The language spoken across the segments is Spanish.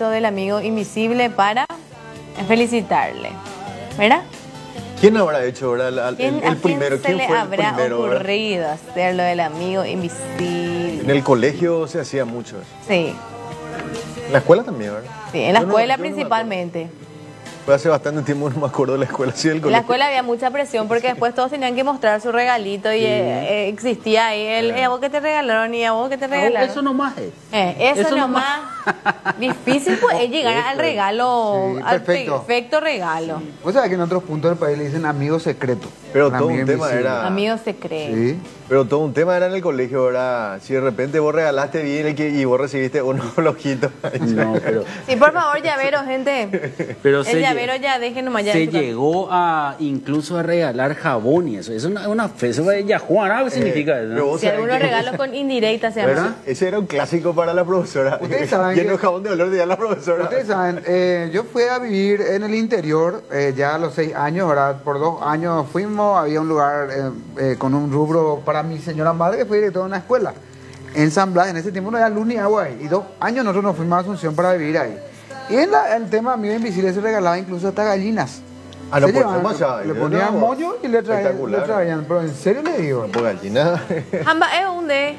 esto del amigo invisible para felicitarle, ¿verdad? ¿Quién habrá hecho ahora el primero? ¿Quién ¿Quién fue el se le habrá primero? ocurrido hacer lo del amigo invisible? En el colegio se hacía mucho eso. Sí, En la escuela también, ¿verdad? sí, en la Yo no- escuela yo no me principalmente. Fue hace bastante tiempo, no me acuerdo de la escuela, sí del En la colegio. escuela había mucha presión porque después todos tenían que mostrar su regalito y existía ahí ¿a vos qué te regalaron y a vos qué te regalaron? Eso nomás es. Eso nomás. Difícil pues es llegar al regalo, Sí, al perfecto. perfecto regalo. Vos sabés que en otros puntos del país le dicen amigo secreto. Pero Un todo amigo un tema invisible. era... Amigo se cree. Sí. Pero todo un tema era en el colegio, ¿verdad? Si de repente vos regalaste bien y vos recibiste uno flojito. No, pero, Sí, por favor, llavero, gente. pero El llavero ya dejen nomás ya. se en su casa. llegó a incluso a regalar jabón y eso. Es una fe. Eso es yajuana, ¿qué significa eso? pero vos Si sabés algunos que- regalos con indirecta se llama. ¿Verdad? Ese era un clásico para la profesora. Ustedes saben Lleno que- de jabón de olor de la profesora. Ustedes saben, yo fui a vivir en el interior ya a los 6 años, ¿verdad? Por 2 años fuimos, había un lugar con un rubro para mi señora madre que fue director de una escuela. En San Blas, en ese tiempo no era luz ni agua ahí. Y 2 años nosotros nos fuimos a Asunción para vivir ahí. Y en el tema amigo invisible se regalaba incluso hasta gallinas. Ah, no, Se por llevaban, demasiado. le ponían No, mollo y le espectacular. traían. Pero en serio le digo. Por gallina. Amba es un de.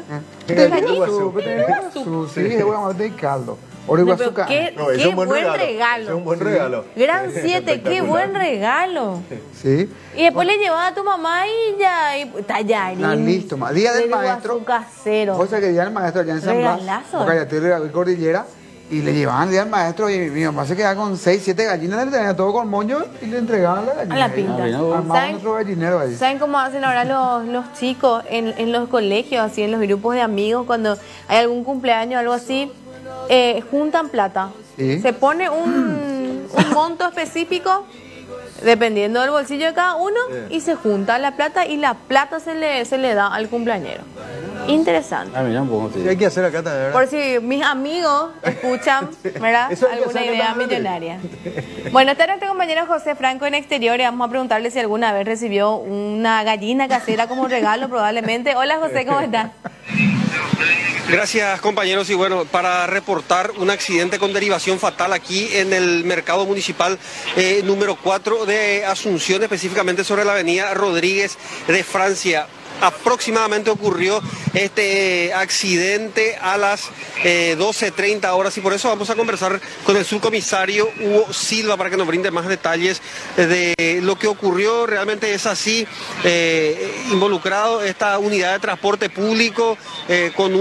Sí, es guacamole y caldo. No, Origuazú, pero qué, No, ese qué es un buen buen regalo. regalo. Ese es un buen regalo. Gran 7, qué Espectacular. buen regalo. Sí. Y después le llevaba a tu mamá y ya, y tallarín. Ah, listo, ma. Día del de maestro. Iguazú casero. Cosa que día del maestro allá en San Blas, Regalazo. Boca Yatí y Cordillera, y le llevaban el día del maestro y mi mamá se quedaba con 6, 7 gallinas, le tenían todo con moño y le entregaban la gallina. A la pinta. Armaban ¿Saben? otro gallinero ahí. ¿Saben cómo hacen ahora los chicos en los colegios, así en los grupos de amigos, cuando hay algún cumpleaños o algo así? Juntan plata. Sí. Se pone un monto específico, dependiendo del bolsillo de cada uno, y se junta la plata y la plata se le da al cumpleañero. Interesante. Ah, mira un poco. ¿Qué hay que hacer acá también, verdad? Por si mis amigos escuchan, ¿verdad? Eso hay que Alguna hacerlo idea también. millonaria. Bueno, está nuestro compañero José Franco en exterior y vamos a preguntarle si alguna vez recibió una gallina casera como regalo, probablemente. Hola José, ¿cómo estás? Gracias compañeros y bueno, para reportar un accidente con derivación fatal aquí en el mercado municipal número 4 de Asunción, específicamente sobre la avenida Rodríguez de Francia. Aproximadamente ocurrió este accidente a las 12:30 horas y por eso vamos a conversar con el subcomisario Hugo Silva para que nos brinde más detalles de lo que ocurrió. Realmente es así, involucrado esta unidad de transporte público con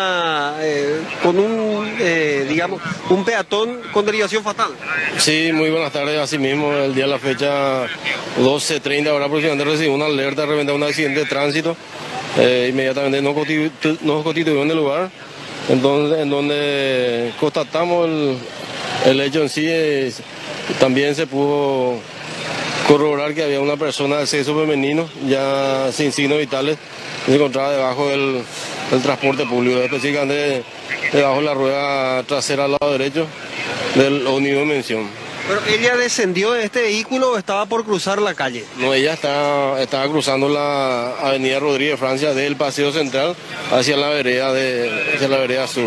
digamos, un peatón con derivación fatal. Sí, muy buenas tardes. Así mismo, el día de la fecha 12:30 ahora aproximadamente recibí una alerta de repente un accidente de tránsito. Inmediatamente nos constituyó en el lugar, entonces, en donde constatamos el hecho en sí. También se pudo corroborar que había una persona de sexo femenino, ya sin signos vitales, que se encontraba debajo del transporte público, específicamente debajo de la rueda trasera al lado derecho del ómnibus de mención. ¿Pero ella descendió de este vehículo o estaba por cruzar la calle? No, ella estaba cruzando la avenida Rodríguez de Francia del Paseo Central hacia la vereda sur.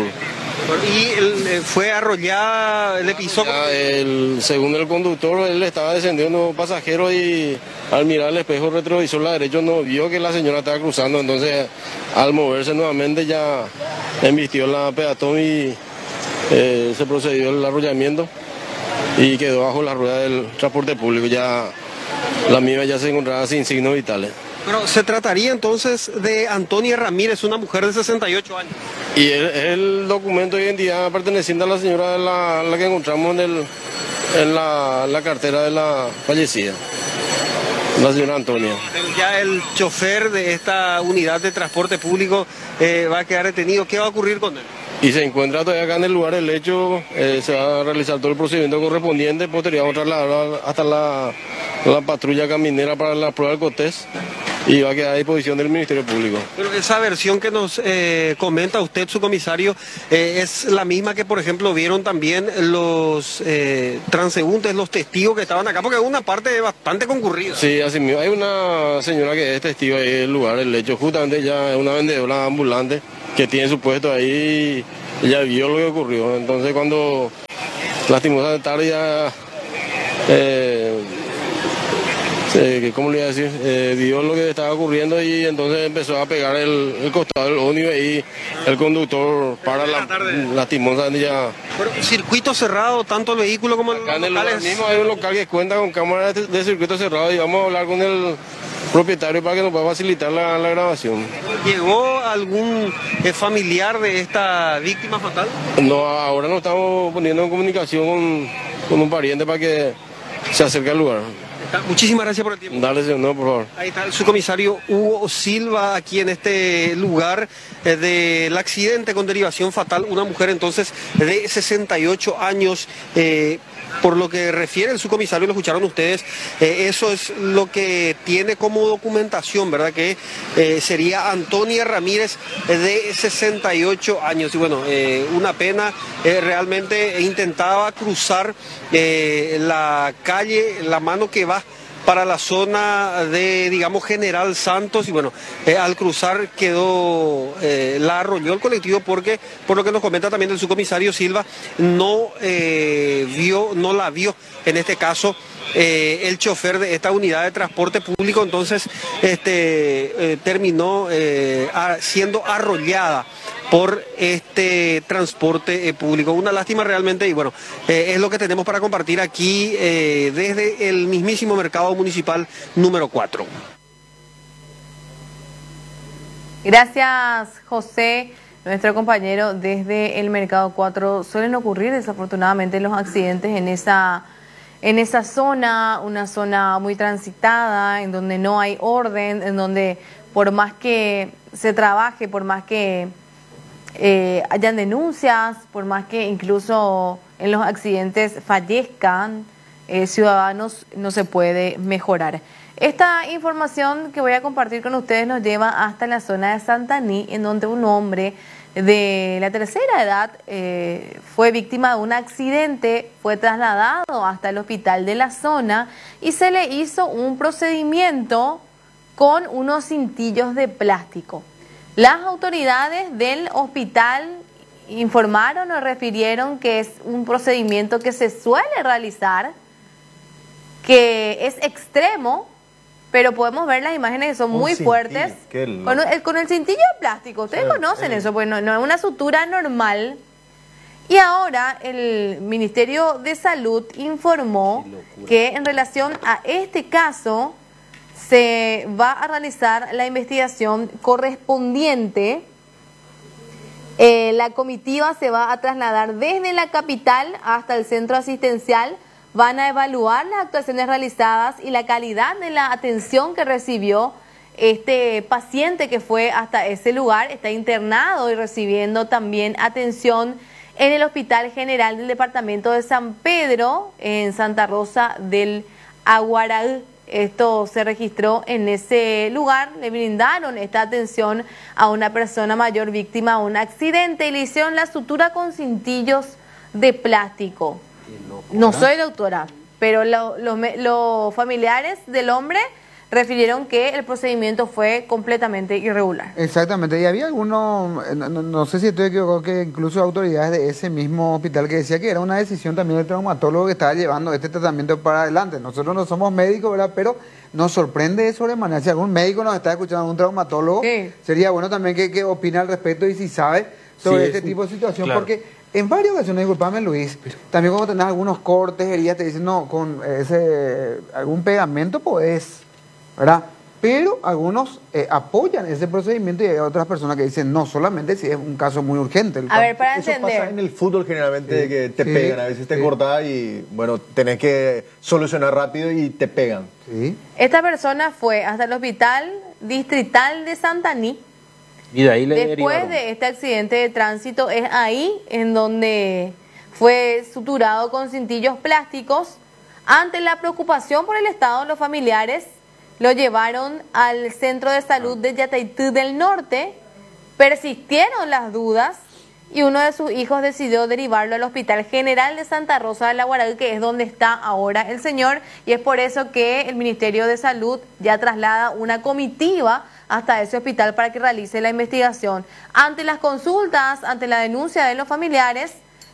Y fue arrollada, le pisó. Ya, según el conductor, él estaba descendiendo pasajero y al mirar el espejo retrovisor la derecho no vio que la señora estaba cruzando, entonces al moverse nuevamente ya embistió la peatón y se procedió el arrollamiento y quedó bajo la rueda del transporte público. Ya la misma ya se encontraba sin signos vitales. Pero se trataría entonces de Antonia Ramírez, una mujer de 68 años. Y el documento de identidad perteneciente a la señora, la que encontramos en la cartera de la fallecida, la señora Antonia. Ya el chofer de esta unidad de transporte público va a quedar detenido. ¿Qué va a ocurrir con él? Y se encuentra todavía acá en el lugar del hecho. Se va a realizar todo el procedimiento correspondiente. Posterior vamos a trasladar hasta la patrulla caminera para la prueba del COTES y va a quedar a disposición del Ministerio Público. Pero esa versión que nos comenta usted, su comisario, es la misma que, por ejemplo, vieron también los transeúntes, los testigos que estaban acá, porque es una parte bastante concurrida. Sí, así mismo. Hay una señora que es testigo ahí del lugar del hecho. Justamente ella es una vendedora ambulante que tiene su puesto ahí. Ella vio lo que ocurrió. Entonces, cuando lastimosamente tarde ya, ¿cómo le iba a decir? Vio lo que estaba ocurriendo y entonces empezó a pegar el costado del ómnibus y el conductor para lastimosamente ya. Pero, circuito cerrado, tanto el vehículo como Acá en los el lugar locales. mismo hay un local que cuenta con cámaras de circuito cerrado y vamos a hablar con el propietario para que nos pueda facilitar la grabación. ¿Llegó algún familiar de esta víctima fatal? No, ahora nos estamos poniendo en comunicación con un pariente para que se acerque al lugar. Muchísimas gracias por el tiempo. Dale, señor, por favor. Ahí está el subcomisario Hugo Silva, aquí en este lugar del accidente con derivación fatal. Una mujer entonces de 68 años. Por lo que refiere el subcomisario, lo escucharon ustedes, eso es lo que tiene como documentación, ¿verdad? Que sería Antonia Ramírez, de 68 años. Y bueno, una pena, realmente intentaba cruzar la calle, la mano que va para la zona de, digamos, General Santos, y bueno, al cruzar la arrolló el colectivo porque, por lo que nos comenta también el subcomisario Silva, no la vio, en este caso, el chofer de esta unidad de transporte público, entonces terminó siendo arrollada por este transporte público. Una lástima realmente, y bueno, es lo que tenemos para compartir aquí desde el mismísimo mercado municipal número 4. Gracias, José, nuestro compañero desde el mercado 4. Suelen ocurrir desafortunadamente los accidentes en esa zona, una zona muy transitada, en donde no hay orden, en donde por más que se trabaje, por más que hayan denuncias, por más que incluso en los accidentes fallezcan ciudadanos, no se puede mejorar. Esta información que voy a compartir con ustedes nos lleva hasta la zona de Santaní, en donde un hombre de la tercera edad fue víctima de un accidente, fue trasladado hasta el hospital de la zona y se le hizo un procedimiento con unos cintillos de plástico. Las autoridades del hospital informaron o refirieron que es un procedimiento que se suele realizar, que es extremo, pero podemos ver las imágenes que son muy fuertes. Con el cintillo de plástico, ustedes conocen eso, pues no es una sutura normal. Y ahora el Ministerio de Salud informó que en relación a este caso se va a realizar la investigación correspondiente. La comitiva se va a trasladar desde la capital hasta el centro asistencial. Van a evaluar las actuaciones realizadas y la calidad de la atención que recibió este paciente que fue hasta ese lugar. Está internado y recibiendo también atención en el Hospital General del Departamento de San Pedro, en Santa Rosa del Aguaraí. Esto se registró en ese lugar. Le brindaron esta atención a una persona mayor víctima de un accidente y le hicieron la sutura con cintillos de plástico. No soy doctora, pero los familiares del hombre refirieron que el procedimiento fue completamente irregular. Exactamente, y había algunos, no sé si estoy equivocado, que incluso autoridades de ese mismo hospital que decía que era una decisión también del traumatólogo que estaba llevando este tratamiento para adelante. Nosotros no somos médicos, ¿verdad? Pero nos sorprende de sobremanera. Si algún médico nos está escuchando, algún traumatólogo, sería bueno también que opine al respecto y si sabe sobre este tipo de situación, claro. Porque en varias ocasiones, disculpame Luis, también cuando tenés algunos cortes, heridas, te dicen, no, con algún pegamento podés, ¿verdad? Pero algunos apoyan ese procedimiento y hay otras personas que dicen no, solamente si es un caso muy urgente. A ver, para eso entender. Pasa en el fútbol generalmente, que te pegan, a veces te cortas y bueno, tenés que solucionar rápido y te pegan. Esta persona fue hasta el Hospital Distrital de Santaní. Y de ahí le Después derivaron. de este accidente de tránsito, es ahí en donde fue suturado con cintillos plásticos. Ante la preocupación por el estado de los familiares, lo llevaron al Centro de Salud de Yataití del Norte. Persistieron las dudas y uno de sus hijos decidió derivarlo al Hospital General de Santa Rosa del Aguaraí, que es donde está ahora el señor, y es por eso que el Ministerio de Salud ya traslada una comitiva hasta ese hospital para que realice la investigación. Ante las consultas, ante la denuncia de los familiares,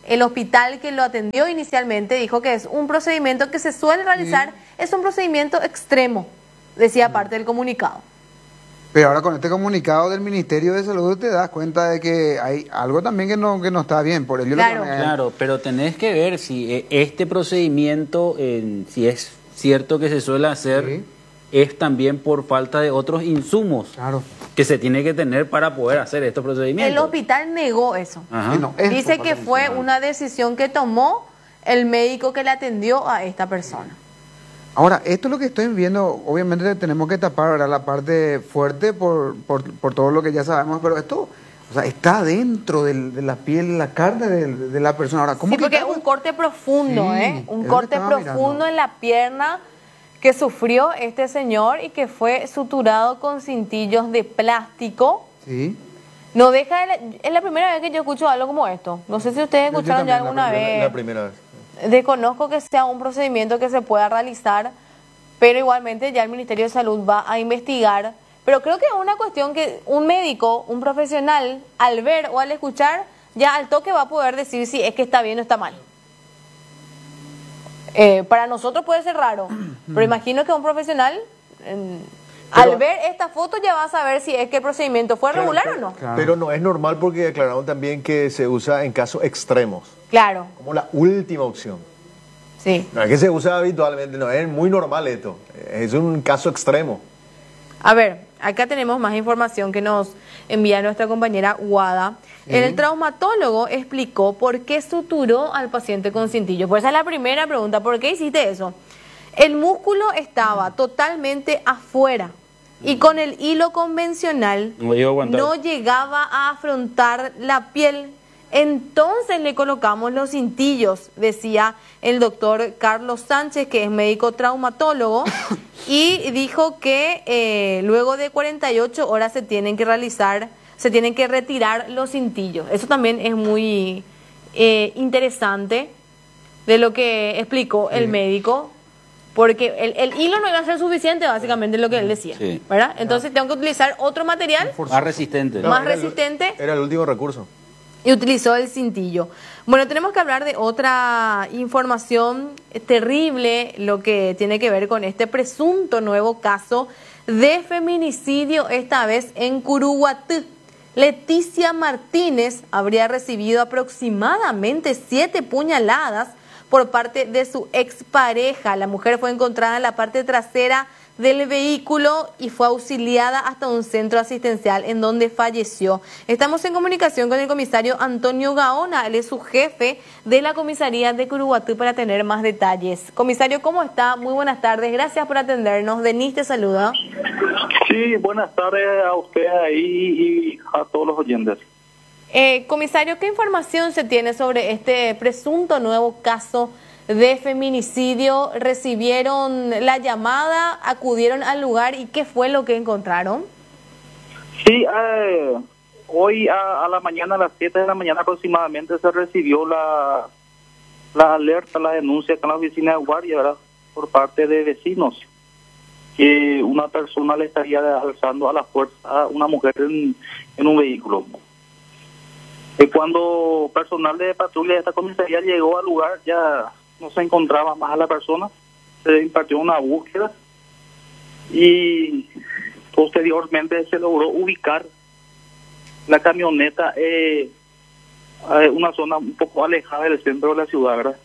el hospital que lo atendió inicialmente dijo que es un procedimiento que se suele realizar, es un procedimiento extremo, decía parte del comunicado. Pero ahora con este comunicado del Ministerio de Salud te das cuenta de que hay algo también que no está bien. Por ello Claro. Claro, pero tenés que ver si este procedimiento, si es cierto que se suele hacer, Sí. es también por falta de otros insumos Claro. que se tiene que tener para poder hacer estos El procedimientos. hospital negó eso. Ajá. Sí, no, es Dice por que falta de fue insumos. una decisión que tomó el médico que le atendió a esta persona. Ahora, esto es lo que estoy viendo, obviamente tenemos que tapar, ¿verdad?, la parte fuerte por todo lo que ya sabemos, pero esto, o sea, está dentro de la piel, la carne de la persona. Ahora, ¿cómo Sí, porque es quitamos? un corte profundo, Sí, ¿eh? es Un lo corte que estaba profundo mirando. en la pierna que sufrió este señor y que fue suturado con cintillos de plástico. Sí. No deja es la primera vez que yo escucho algo como esto. No sé si ustedes Yo escucharon ya también, alguna vez. La primera vez. Desconozco que sea un procedimiento que se pueda realizar, pero igualmente ya el Ministerio de Salud va a investigar. Pero creo que es una cuestión que un médico, un profesional, al ver o al escuchar, ya al toque va a poder decir si es que está bien o está mal. Para nosotros puede ser raro, pero imagino que un profesional, al ver esta foto, ya va a saber si es que el procedimiento fue regular o no. Claro. Pero no es normal porque declararon también que se usa en casos extremos, Claro, como la última opción. sí. No es que se usa habitualmente, no, es muy normal esto. Es un caso extremo. A ver, acá tenemos más información que nos envía nuestra compañera Guada. El traumatólogo explicó por qué suturó al paciente con cintillo. Pues esa es la primera pregunta, ¿por qué hiciste eso? El músculo estaba totalmente afuera y con el hilo convencional No iba a aguantar. no llegaba a afrontar la piel. Entonces le colocamos los cintillos, decía el doctor Carlos Sánchez, que es médico traumatólogo, y dijo que luego de 48 horas se tienen que retirar los cintillos. Eso también es muy interesante de lo que explicó el médico, porque el hilo no iba a ser suficiente, básicamente, lo que él decía, Sí. ¿verdad? Entonces tengo que utilizar otro material Más resistente. Más era el- resistente. Era el último recurso. y utilizó el cintillo. Bueno, tenemos que hablar de otra información terrible, lo que tiene que ver con este presunto nuevo caso de feminicidio, esta vez en Curuguatú. Leticia Martínez habría recibido aproximadamente 7 puñaladas por parte de su expareja. La mujer fue encontrada en la parte trasera del vehículo y fue auxiliada hasta un centro asistencial en donde falleció. Estamos en comunicación con el comisario Antonio Gaona, él es su jefe de la comisaría de Curuguatú, para tener más detalles. Comisario, ¿cómo está? Muy buenas tardes, gracias por atendernos. Denise te saluda. Sí, buenas tardes a usted ahí y a todos los oyentes. Comisario, ¿qué información se tiene sobre este presunto nuevo caso de feminicidio? ¿Recibieron la llamada, acudieron al lugar y qué fue lo que encontraron? Sí, hoy a la mañana, a las 7 de la mañana aproximadamente, se recibió la alerta, la denuncia con la oficina de guardia, ¿verdad?, por parte de vecinos, que una persona le estaría alzando a la fuerza a una mujer en un vehículo. Cuando personal de patrulla de esta comisaría llegó al lugar, ya no se encontraba más a la persona, se impartió una búsqueda y posteriormente se logró ubicar la camioneta a una zona un poco alejada del centro de la ciudad, ¿verdad?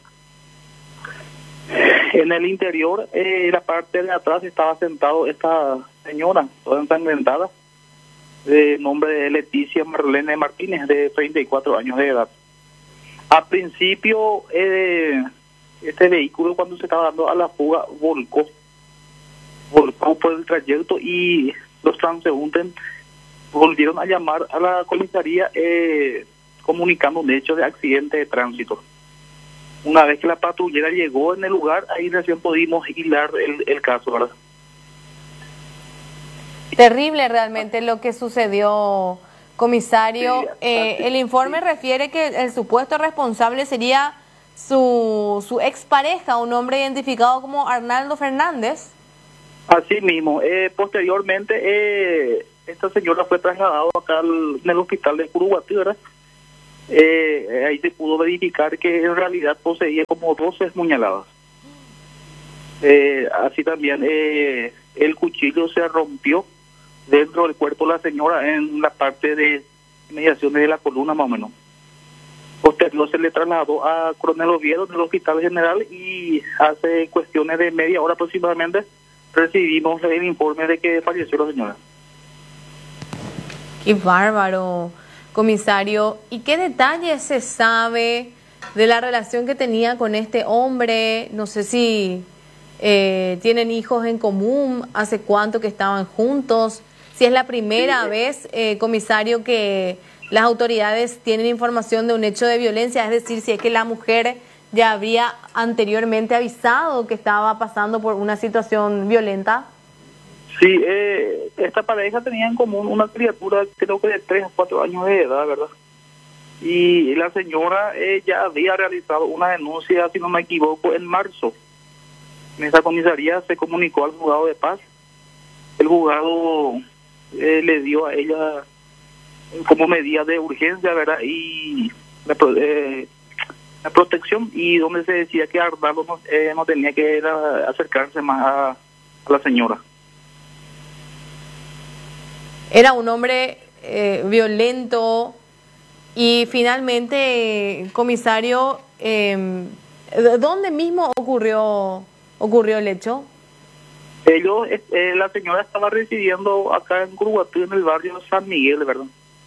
En el interior, la parte de atrás, estaba sentado esta señora, toda ensangrentada, de nombre de Leticia Marlene Martínez, de 34 años de edad. A principio, este vehículo, cuando se estaba dando a la fuga, volcó por el trayecto y los transeúntes volvieron a llamar a la comisaría comunicando un hecho de accidente de tránsito. Una vez que la patrullera llegó en el lugar, ahí recién pudimos hilar el caso, ¿verdad? Terrible realmente lo que sucedió, comisario. Sí, El informe refiere que el supuesto responsable sería su expareja, un hombre identificado como Arnaldo Fernández. Así mismo. Posteriormente, esta señora fue trasladada acá en el hospital de Curuguatú, ¿verdad? Ahí se pudo verificar que en realidad poseía como 12 puñaladas. Así también el cuchillo se rompió dentro del cuerpo de la señora en la parte de mediaciones de la columna más o menos. Posterior se le trasladó a Coronel Oviedo del Hospital General y hace cuestiones de media hora aproximadamente recibimos el informe de que falleció la señora. Qué bárbaro, comisario. ¿Y qué detalles se sabe de la relación que tenía con este hombre? No sé si tienen hijos en común, hace cuánto que estaban juntos. Si es la primera vez, comisario, que las autoridades tienen información de un hecho de violencia, es decir, si es que la mujer ya había anteriormente avisado que estaba pasando por una situación violenta. Sí, esta pareja tenía en común una criatura, creo que de 3 a 4 años de edad, ¿verdad? Y la señora ya había realizado una denuncia, si no me equivoco, en marzo. En esa comisaría se comunicó al juzgado de paz. El juzgado le dio a ella como medida de urgencia, ¿verdad? Y la protección, y donde se decía que Arnaldo no tenía que acercarse más a la señora. Era un hombre violento y finalmente, comisario, ¿dónde mismo ocurrió el hecho? La señora estaba residiendo acá en Curuguatú, en el barrio San Miguel, ¿verdad?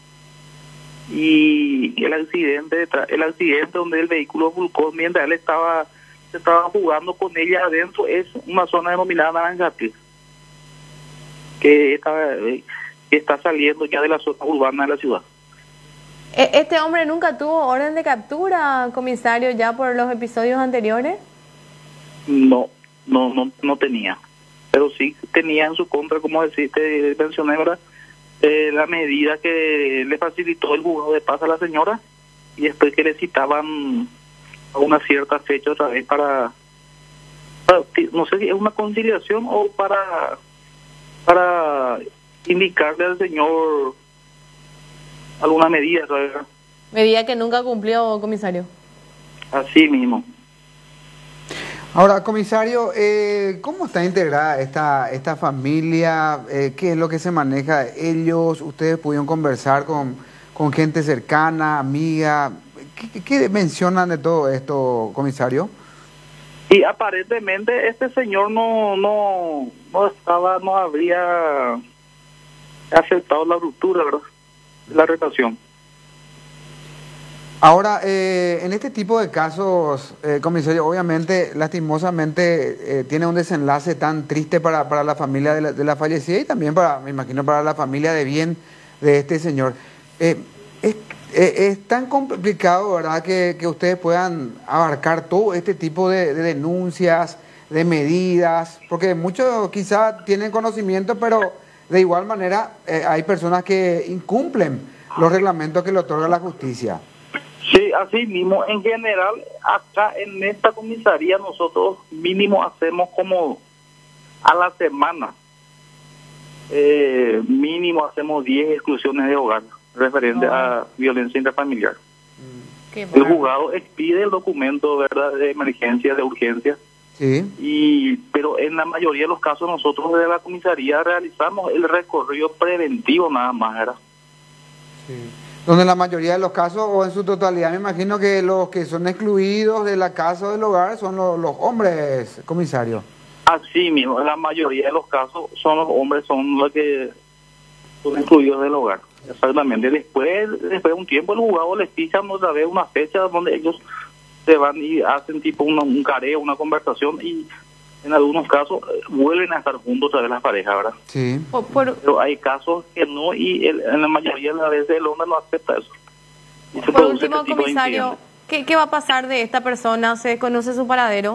Y el accidente donde el vehículo volcó mientras él se estaba jugando con ella adentro es una zona denominada Naranjate, que está saliendo ya de la zona urbana de la ciudad. ¿Este hombre nunca tuvo orden de captura, comisario, ya por los episodios anteriores? No tenía, pero sí tenía en su contra, como te mencioné, ¿verdad? La medida que le facilitó el juzgado de paz a la señora, y después que le citaban a una cierta fecha otra vez para no sé si es una conciliación o para indicarle al señor alguna medida, ¿verdad? Medida que nunca cumplió, comisario. Así mismo. Ahora, comisario, ¿cómo está integrada esta familia? ¿Qué es lo que se maneja ellos? ¿Ustedes pudieron conversar con gente cercana, amiga? ¿Qué mencionan de todo esto, comisario? Y aparentemente este señor no habría aceptado la ruptura, ¿verdad?, la relación. Ahora, en este tipo de casos, comisario, obviamente, lastimosamente, tiene un desenlace tan triste para la familia de la fallecida y también me imagino, para la familia de bien de este señor. Es tan complicado, ¿verdad?, que ustedes puedan abarcar todo este tipo de denuncias, de medidas, porque muchos quizá tienen conocimiento, pero de igual manera hay personas que incumplen los reglamentos que le otorga la justicia. Sí, así mismo. En general, acá en esta comisaría nosotros mínimo hacemos como a la semana. Mínimo hacemos 10 exclusiones de hogar referente a violencia intrafamiliar. El juzgado expide el documento, ¿verdad?, de emergencia, de urgencia. Sí. Pero en la mayoría de los casos nosotros de la comisaría realizamos el recorrido preventivo nada más, ¿verdad? Sí. Donde en la mayoría de los casos, o en su totalidad, me imagino que los que son excluidos de la casa o del hogar son los hombres, comisario. Así mismo, en la mayoría de los casos son los hombres, son los que son excluidos del hogar. Exactamente. Después de un tiempo el juzgado les fija otra vez una fecha donde ellos se van y hacen tipo un careo, una conversación, y en algunos casos vuelven a estar juntos otra vez las parejas, ¿verdad? Sí. Pero hay casos que no, y en la mayoría de las veces el hombre no acepta eso. Y se Por produce último, este tipo de comisario, ¿qué va a pasar de esta persona? ¿Se conoce su paradero?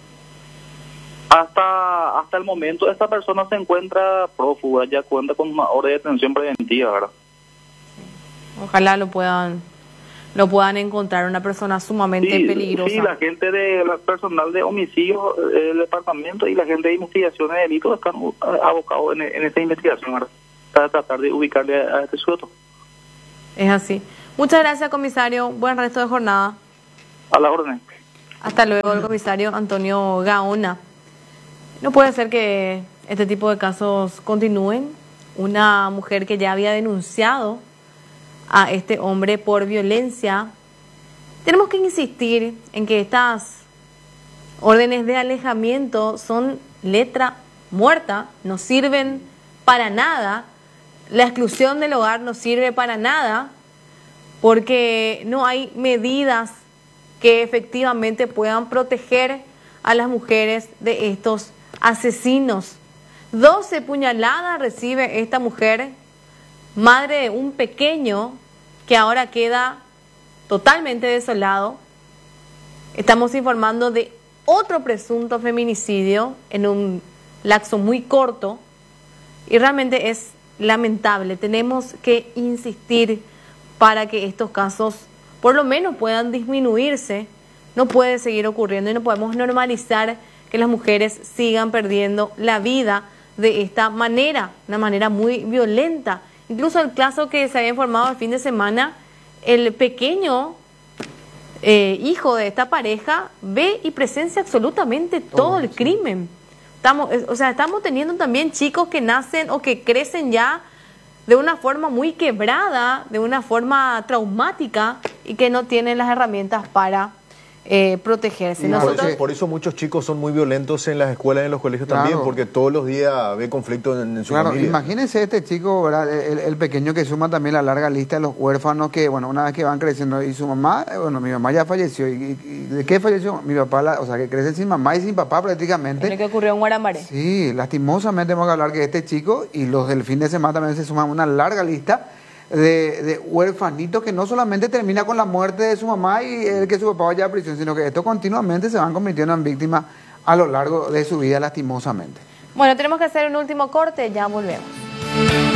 Hasta el momento esta persona se encuentra prófuga, ya cuenta con una orden de detención preventiva, ¿verdad? Ojalá lo puedan encontrar, una persona sumamente peligrosa. Sí, la gente la personal de homicidio del departamento y la gente de investigaciones de delitos están abocados en esta investigación, ¿verdad?, para tratar de ubicarle a este sujeto. Es así. Muchas gracias, comisario. Buen resto de jornada. A la orden. Hasta luego, el comisario Antonio Gaona. No puede ser que este tipo de casos continúen. Una mujer que ya había denunciado a este hombre por violencia. Tenemos que insistir en que estas órdenes de alejamiento son letra muerta, no sirven para nada. La exclusión del hogar no sirve para nada porque no hay medidas que efectivamente puedan proteger a las mujeres de estos asesinos. 12 puñaladas recibe esta mujer, madre de un pequeño que ahora queda totalmente desolado. Estamos informando de otro presunto feminicidio en un lapso muy corto y realmente es lamentable. Tenemos que insistir para que estos casos por lo menos puedan disminuirse. No puede seguir ocurriendo y no podemos normalizar que las mujeres sigan perdiendo la vida de esta manera, una manera muy violenta. Incluso el caso que se había informado el fin de semana, el pequeño hijo de esta pareja ve y presencia absolutamente todo el crimen. Estamos teniendo también chicos que nacen o que crecen ya de una forma muy quebrada, de una forma traumática y que no tienen las herramientas para protegerse. Por eso muchos chicos son muy violentos en las escuelas y en los colegios también, porque todos los días ve conflicto en su familia. Imagínense este chico, ¿verdad? El pequeño que suma también la larga lista de los huérfanos que, bueno, una vez que van creciendo, y su mamá, mi mamá ya falleció. ¿Y de qué falleció? Mi papá, que crecen sin mamá y sin papá prácticamente. Es lo que ocurrió en Guaramaré. Sí, lastimosamente tenemos que hablar que este chico y los del fin de semana también se suman una larga lista de huérfanitos que no solamente termina con la muerte de su mamá y el que su papá vaya a prisión, sino que esto continuamente se van convirtiendo en víctimas a lo largo de su vida, lastimosamente. Bueno, tenemos que hacer un último corte, ya volvemos.